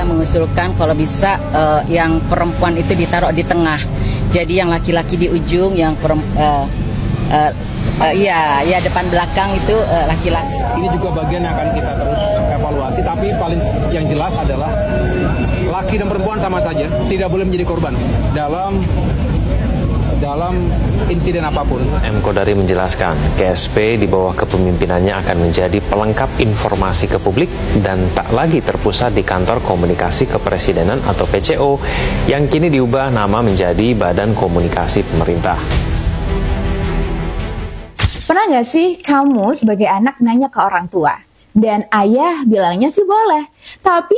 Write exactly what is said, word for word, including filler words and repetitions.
saya mengusulkan kalau bisa uh, yang perempuan itu ditaruh di tengah. Jadi yang laki-laki di ujung, yang perempuan uh, uh, uh, ya, ya depan belakang itu uh, laki-laki. Ini juga bagian yang akan kita terus evaluasi, tapi paling yang jelas adalah laki dan perempuan sama saja, tidak boleh menjadi korban dalam dalam insiden apapun. M. Kodari menjelaskan, K S P di bawah kepemimpinannya akan menjadi pelengkap informasi ke publik dan tak lagi terpusat di kantor komunikasi kepresidenan atau P C O yang kini diubah nama menjadi Badan Komunikasi Pemerintah. Pernah nggak sih kamu sebagai anak nanya ke orang tua? Dan ayah bilangnya sih boleh, tapi